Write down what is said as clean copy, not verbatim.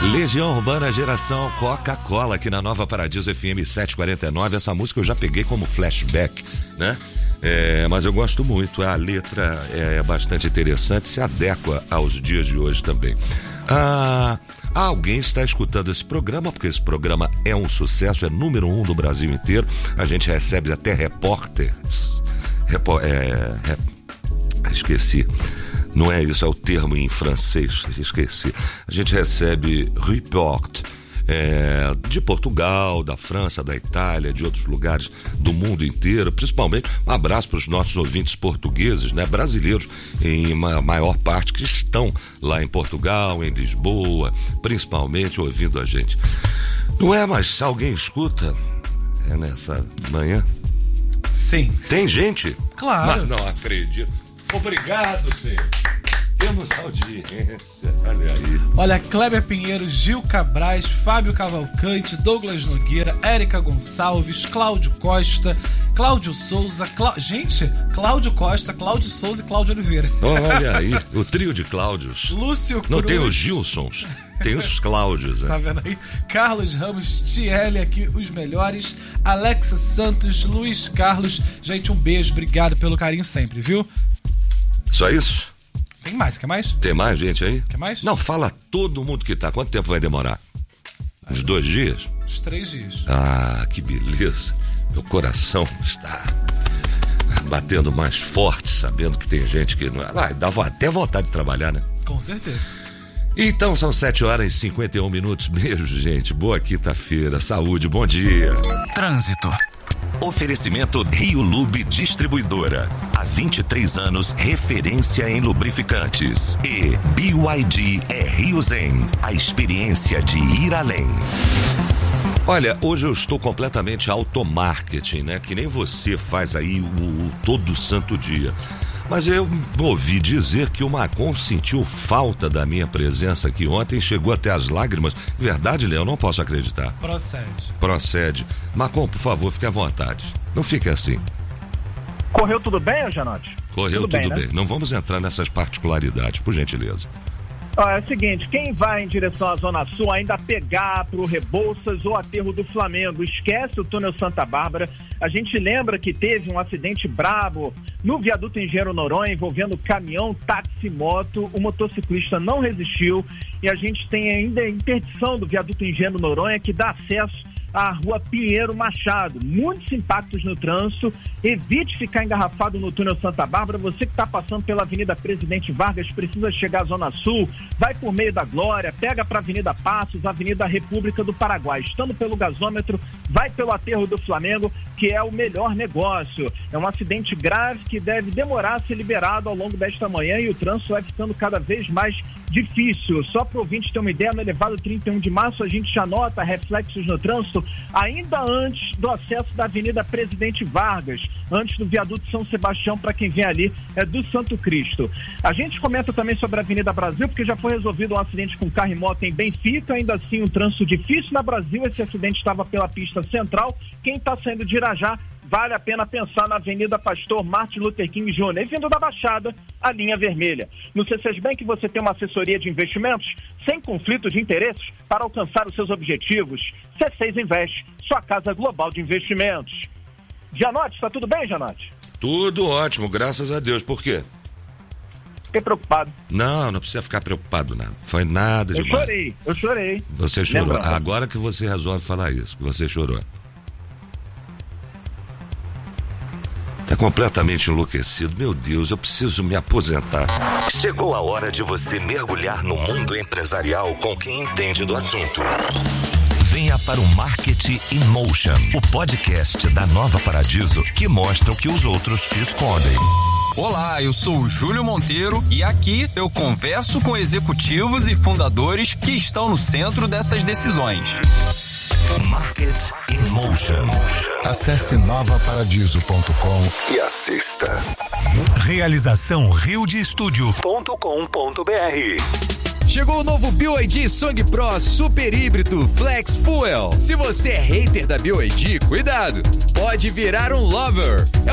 Legião Urbana, geração Coca-Cola, aqui na Nova Paradiso FM 749. Essa música eu já peguei como flashback, né? Mas eu gosto muito. A letra é bastante interessante, se adequa aos dias de hoje também. Alguém está escutando esse programa, porque esse programa é um sucesso, é número 1 do Brasil inteiro. A gente recebe até repórteres. Esqueci. Não é isso, é o termo em francês, esqueci. A gente recebe report de Portugal, da França, da Itália, de outros lugares do mundo inteiro, principalmente um abraço para os nossos ouvintes portugueses, né, brasileiros em maior parte, que estão lá em Portugal, em Lisboa, principalmente ouvindo a gente. Não é, mas alguém escuta nessa manhã? Sim. Tem gente? Claro. Mas não acredito. Obrigado, senhor. Temos audiência, olha aí. Olha, Kleber Pinheiro, Gil Cabrais, Fábio Cavalcante, Douglas Nogueira, Érica Gonçalves, Cláudio Costa, Cláudio Souza, Cláudio Costa, Cláudio Souza e Cláudio Oliveira. Olha aí, o trio de Cláudios. Lúcio Cruz. Não tem os Gilsons, tem os Cláudios. Tá vendo aí? Carlos Ramos, Tiele aqui, os melhores. Alexa Santos, Luiz Carlos. Gente, um beijo, obrigado pelo carinho sempre, viu? Só isso? Tem mais, quer mais? Tem mais gente aí? Quer mais? Não, fala todo mundo que tá. Quanto tempo vai demorar? Uns 2 dias? Uns 3 dias. Ah, que beleza. Meu coração está batendo mais forte, sabendo que tem gente que não... dá até vontade de trabalhar, né? Com certeza. Então são 7h51. Beijo, gente. Boa quinta-feira. Saúde, bom dia. Trânsito. Oferecimento Rio Lube Distribuidora. Há 23 anos, referência em lubrificantes. E BYD é Rio Zen, a experiência de ir além. Olha, hoje eu estou completamente automarketing, né? Que nem você faz aí o todo santo dia. Mas eu ouvi dizer que o Macon sentiu falta da minha presença aqui ontem, chegou até as lágrimas. Verdade, Léo? Não posso acreditar. Procede. Macon, por favor, fique à vontade. Não fique assim. Correu tudo bem, Janote? Correu tudo bem. Não vamos entrar nessas particularidades, por gentileza. É o seguinte, quem vai em direção à Zona Sul ainda pegar pro Rebouças ou Aterro do Flamengo, esquece o túnel Santa Bárbara. A gente lembra que teve um acidente brabo no viaduto Engenheiro Noronha envolvendo caminhão, táxi, moto. O motociclista não resistiu e a gente tem ainda a interdição do viaduto Engenheiro Noronha que dá acesso à rua Pinheiro Machado. Muitos impactos no trânsito. Evite ficar engarrafado no túnel Santa Bárbara. Você que está passando pela Avenida Presidente Vargas, precisa chegar à Zona Sul, vai por meio da Glória, pega para a Avenida Passos, Avenida República do Paraguai. Estando pelo gasômetro, vai pelo Aterro do Flamengo, que é o melhor negócio. É um acidente grave que deve demorar a ser liberado ao longo desta manhã e o trânsito vai ficando cada vez mais difícil. Só para o ouvinte ter uma ideia, no elevado 31 de março a gente já nota reflexos no trânsito ainda antes do acesso da Avenida Presidente Vargas, antes do viaduto São Sebastião, para quem vem ali do Santo Cristo. A gente comenta também sobre a Avenida Brasil, porque já foi resolvido um acidente com carro e moto em Benfica, ainda assim um trânsito difícil na Brasil. Esse acidente estava pela pista central. Quem está saindo de Irajá, vale a pena pensar na Avenida Pastor Martin Luther King Jr. E vindo da Baixada, a linha vermelha. No C6 Bank você tem uma assessoria de investimentos sem conflito de interesses para alcançar os seus objetivos. C6 Invest, sua casa global de investimentos. Janote, está tudo bem, Janote? Tudo ótimo, graças a Deus. Por quê? Fiquei preocupado. Não precisa ficar preocupado, nada. Foi nada demais. Eu chorei. Você chorou. Lembrando. Agora que você resolve falar isso, que você chorou. Tá completamente enlouquecido. Meu Deus, eu preciso me aposentar. Chegou a hora de você mergulhar no mundo empresarial com quem entende do assunto. Venha para o Marketing in Motion, o podcast da Nova Paradiso que mostra o que os outros te escondem. Olá, eu sou o Júlio Monteiro e aqui eu converso com executivos e fundadores que estão no centro dessas decisões. Marketing in Motion. Acesse novaparadiso.com e assista. Realização riodestudio.com.br. Chegou o novo BYD Song Pro Super Híbrido Flex Fuel. Se você é hater da BYD, cuidado, pode virar um lover. É